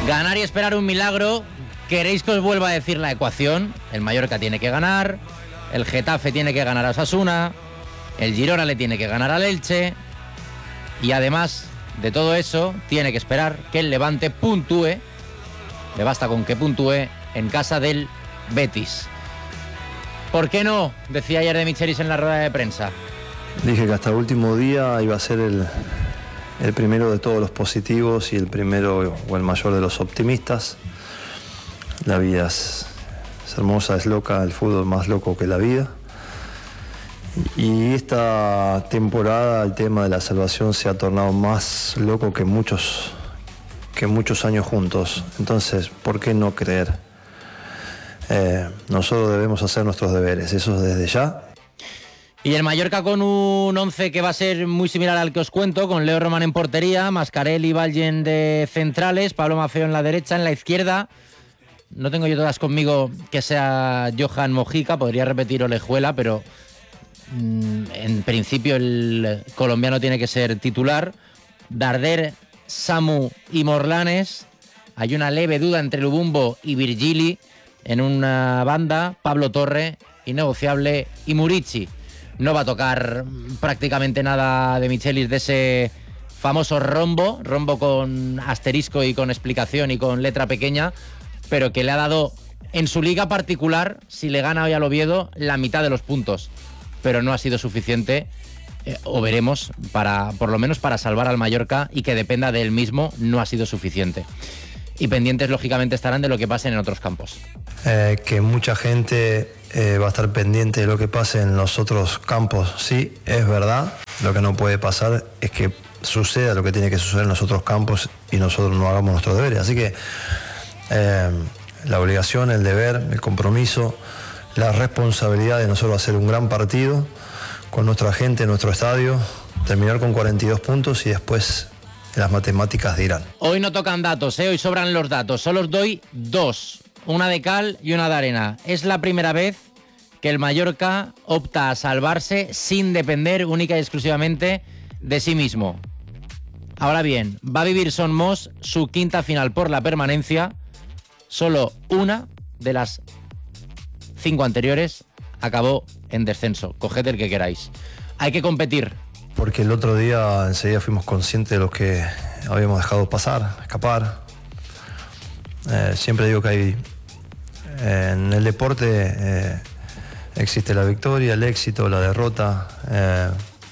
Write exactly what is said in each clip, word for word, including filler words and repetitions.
Ganar y esperar un milagro. ¿Queréis que os vuelva a decir la ecuación? El Mallorca tiene que ganar, el Getafe tiene que ganar a Osasuna, el Girona le tiene que ganar al Elche y además de todo eso tiene que esperar que el Levante puntúe, le basta con que puntúe en casa del Betis. ¿Por qué no? Decía ayer De Michelis en la rueda de prensa. Dije que hasta el último día iba a ser el, el primero de todos los positivos y el primero o el mayor de los optimistas. La vida es, es hermosa, es loca, el fútbol más loco que la vida. Y esta temporada el tema de la salvación se ha tornado más loco que muchos, que muchos años juntos. Entonces, ¿por qué no creer? Eh, nosotros debemos hacer nuestros deberes, eso desde ya. Y el Mallorca con un once que va a ser muy similar al que os cuento, con Leo Román en portería, Mascarell y Valgen de centrales, Pablo Maffeo en la derecha, en la izquierda. No tengo yo todas conmigo que sea Johan Mojica, podría repetir Olejuela, pero mmm, en principio el colombiano tiene que ser titular. Darder, Samu y Morlanes. Hay una leve duda entre Lubumbo y Virgili en una banda, Pablo Torre, innegociable, y Murici. No va a tocar prácticamente nada De Michelis de ese famoso rombo, rombo con asterisco y con explicación y con letra pequeña, pero que le ha dado en su liga particular, si le gana hoy al Oviedo, la mitad de los puntos. Pero no ha sido suficiente, eh, o veremos, para por lo menos para salvar al Mallorca y que dependa de él mismo, no ha sido suficiente. Y pendientes, lógicamente, estarán de lo que pase en otros campos. Eh, que mucha gente eh, va a estar pendiente de lo que pase en los otros campos. Sí, es verdad. Lo que no puede pasar es que suceda lo que tiene que suceder en los otros campos y nosotros no hagamos nuestros deberes. Así que eh, la obligación, el deber, el compromiso, la responsabilidad de nosotros hacer un gran partido con nuestra gente en nuestro estadio, terminar con cuarenta y dos puntos y después las matemáticas dirán. Hoy no tocan datos, ¿eh? Hoy sobran los datos. Solo os doy dos. Una de cal y una de arena. Es la primera vez que el Mallorca opta a salvarse sin depender única y exclusivamente de sí mismo. Ahora bien, va a vivir Son Moss su quinta final por la permanencia. Solo una de las cinco anteriores acabó en descenso. Coged el que queráis. Hay que competir. Porque el otro día enseguida fuimos conscientes de lo que habíamos dejado pasar, escapar. Eh, siempre digo que hay eh, en el deporte eh, existe la victoria, el éxito, la derrota, eh,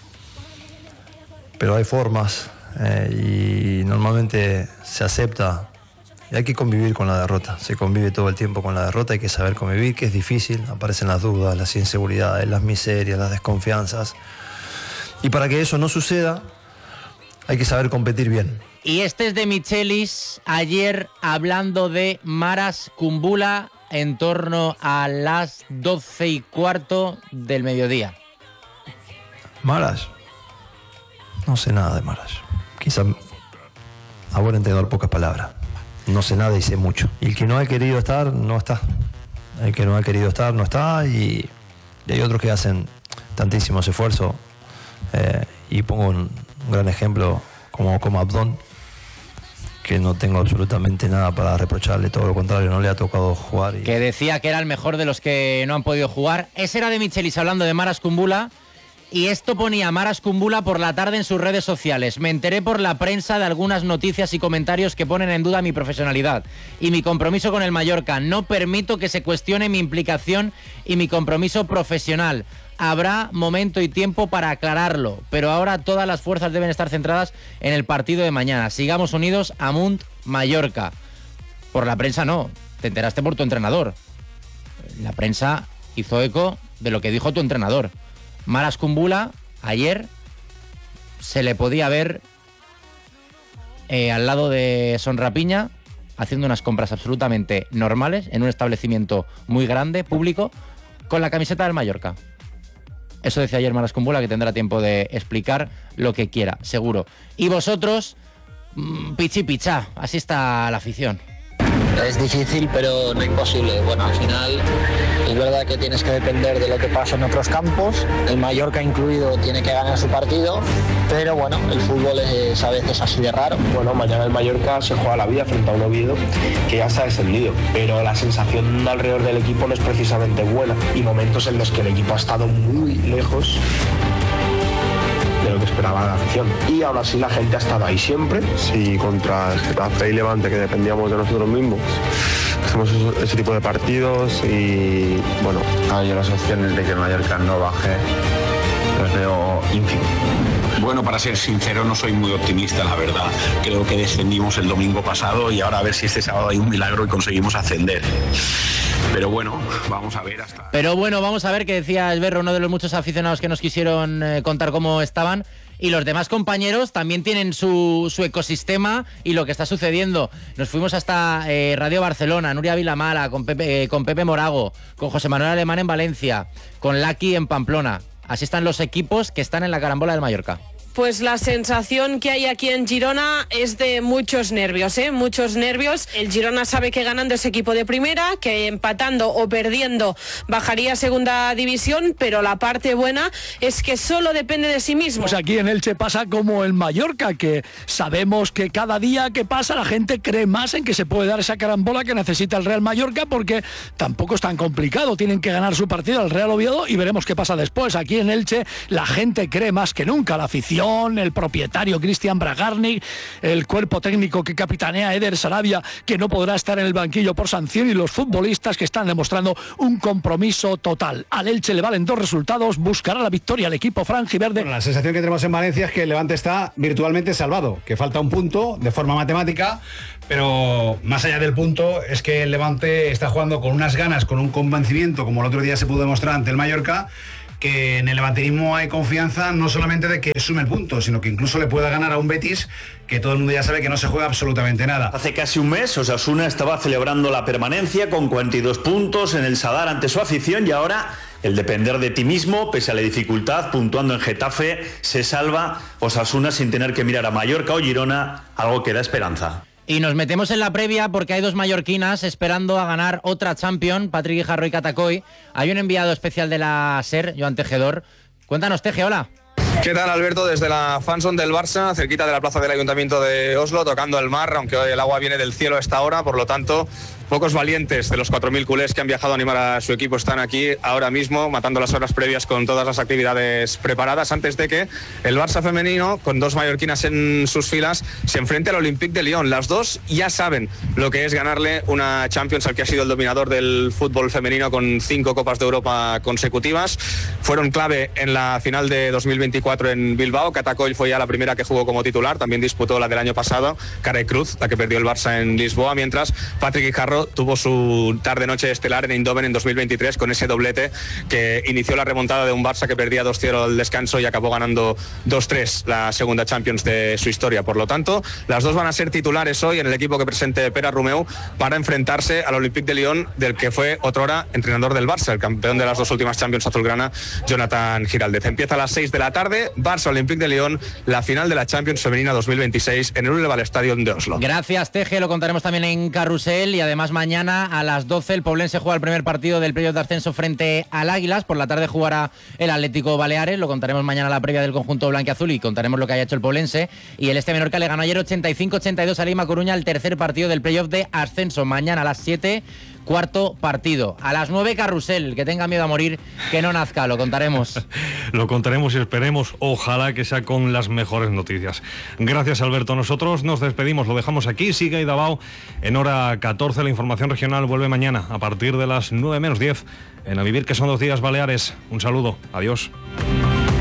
pero hay formas eh, y normalmente se acepta y hay que convivir con la derrota. Se convive todo el tiempo con la derrota, hay que saber convivir, que es difícil, aparecen las dudas, las inseguridades, las miserias, las desconfianzas. Y para que eso no suceda, hay que saber competir bien. Y este es De Michelis ayer hablando de Maras Kumbula en torno a las doce y cuarto del mediodía. Maras, no sé nada de Maras. Quizá a buen entendedor pocas palabras. No sé nada y sé mucho. Y el que no ha querido estar, no está. El que no ha querido estar, no está. Y, y hay otros que hacen tantísimos esfuerzos. Eh, y pongo un, un gran ejemplo como, como Abdón, que no tengo absolutamente nada para reprocharle, todo lo contrario, no le ha tocado jugar. Y... Que decía que era el mejor de los que no han podido jugar. Ese era De Michelis hablando de Maras Kumbula. Y esto ponía Maras Kumbula por la tarde en sus redes sociales. Me enteré por la prensa de algunas noticias y comentarios que ponen en duda mi profesionalidad y mi compromiso con el Mallorca. No permito que se cuestione mi implicación y mi compromiso profesional. Habrá momento y tiempo para aclararlo, pero ahora todas las fuerzas deben estar centradas en el partido de mañana. Sigamos unidos, Amunt Mallorca. Por la prensa no, te enteraste por tu entrenador. La prensa hizo eco de lo que dijo tu entrenador. Maras Kumbula, ayer se le podía ver eh, al lado de Son Rapiña haciendo unas compras absolutamente normales en un establecimiento muy grande, público, con la camiseta del Mallorca. Eso decía ayer Maras Kumbula, que tendrá tiempo de explicar lo que quiera, seguro. Y vosotros, mmm, pichi pichá, así está la afición. Es difícil, pero no imposible. Bueno, al final es verdad que tienes que depender de lo que pasa en otros campos. El Mallorca incluido tiene que ganar su partido, pero bueno, el fútbol es a veces así de raro. Bueno, mañana el Mallorca se juega la vida frente a un Oviedo que ya está descendido, pero la sensación alrededor del equipo no es precisamente buena y momentos en los que el equipo ha estado muy lejos de lo que esperaba la afición. Y ahora sí la gente ha estado ahí siempre. Sí, contra Getafe y Levante, que dependíamos de nosotros mismos, hacemos ese tipo de partidos y bueno, hay las opciones de que el Mallorca no baje, los veo ínfimos. Bueno, para ser sincero, no soy muy optimista, la verdad. Creo que descendimos el domingo pasado y ahora a ver si este sábado hay un milagro y conseguimos ascender. Pero bueno, vamos a ver hasta... Pero bueno, vamos a ver, que decía Esberro, uno de los muchos aficionados que nos quisieron eh, contar cómo estaban. Y los demás compañeros también tienen su, su ecosistema y lo que está sucediendo. Nos fuimos hasta eh, Radio Barcelona, Nuria Vilamala, con Pepe, eh, con Pepe Morago, con José Manuel Alemán en Valencia, con Laki en Pamplona. Así están los equipos que están en la carambola del Mallorca. Pues la sensación que hay aquí en Girona es de muchos nervios, ¿eh? Muchos nervios. El Girona sabe que ganando ese equipo de primera, que empatando o perdiendo bajaría a segunda división, pero la parte buena es que solo depende de sí mismo. Pues aquí en Elche pasa como el Mallorca, que sabemos que cada día que pasa la gente cree más en que se puede dar esa carambola que necesita el Real Mallorca, porque tampoco es tan complicado. Tienen que ganar su partido al Real Oviedo y veremos qué pasa después. Aquí en Elche la gente cree más que nunca, la afición, el propietario Cristian Bragarnik, el cuerpo técnico que capitanea Eder Sarabia, que no podrá estar en el banquillo por sanción, y los futbolistas que están demostrando un compromiso total. Al Elche le valen dos resultados, buscará la victoria el equipo franjiverde. Bueno, la sensación que tenemos en Valencia es que el Levante está virtualmente salvado, que falta un punto de forma matemática, pero más allá del punto es que el Levante está jugando con unas ganas, con un convencimiento, como el otro día se pudo demostrar ante el Mallorca, que en el levantinismo hay confianza no solamente de que sume el punto, sino que incluso le pueda ganar a un Betis que todo el mundo ya sabe que no se juega absolutamente nada. Hace casi un mes Osasuna estaba celebrando la permanencia con cuarenta y dos puntos en el Sadar ante su afición, y ahora el depender de ti mismo, pese a la dificultad, puntuando en Getafe, se salva Osasuna sin tener que mirar a Mallorca o Girona, algo que da esperanza. Y nos metemos en la previa porque hay dos mallorquinas esperando a ganar otra Champions, Patrick Guijarro y Catacoy. Hay un enviado especial de la SER, Joan Tejedor. Cuéntanos, Teje, hola. ¿Qué tal, Alberto? Desde la fanzone del Barça, cerquita de la plaza del Ayuntamiento de Oslo, tocando el mar, aunque hoy el agua viene del cielo a esta hora, por lo tanto, pocos valientes de los cuatro mil culés que han viajado a animar a su equipo están aquí ahora mismo, matando las horas previas con todas las actividades preparadas, antes de que el Barça femenino, con dos mallorquinas en sus filas, se enfrente al Olympique de Lyon. Las dos ya saben lo que es ganarle una Champions al que ha sido el dominador del fútbol femenino con cinco Copas de Europa consecutivas. Fueron clave en la final de dos mil veinticuatro en Bilbao. Catacoy fue ya la primera que jugó como titular, también disputó la del año pasado. Carey Cruz, la que perdió el Barça en Lisboa, mientras Patrick Guijarro tuvo su tarde-noche estelar en Eindhoven en dos mil veintitrés con ese doblete que inició la remontada de un Barça que perdía dos cero al descanso y acabó ganando dos tres la segunda Champions de su historia. Por lo tanto, las dos van a ser titulares hoy en el equipo que presente Pere Romeu para enfrentarse al Olympique de Lyon, del que fue otrora entrenador del Barça, el campeón de las dos últimas Champions azulgrana, Jonathan Giraldez. Empieza a las seis de la tarde, Barça Olympique de Lyon, la final de la Champions femenina dos mil veintiséis en el Ulleval Stadium de Oslo. Gracias, Teje, lo contaremos también en Carrusel. Y además mañana a las doce el Poblense juega el primer partido del playoff de ascenso frente al Águilas. Por la tarde jugará el Atlético Baleares, lo contaremos mañana a la previa del conjunto blanquiazul y contaremos lo que haya hecho el Poblense. Y el Este Menorca le ganó ayer ochenta y cinco ochenta y dos a Lima Coruña, el tercer partido del playoff de ascenso. Mañana a las siete, cuarto partido. A las nueve, Carrusel, que tenga miedo a morir, que no nazca, lo contaremos. Lo contaremos y esperemos, ojalá que sea con las mejores noticias. Gracias, Alberto. Nosotros nos despedimos, lo dejamos aquí. Siga y Davao en hora catorce. La información regional vuelve mañana a partir de las nueve menos diez en A Vivir, que son dos días Baleares. Un saludo, adiós.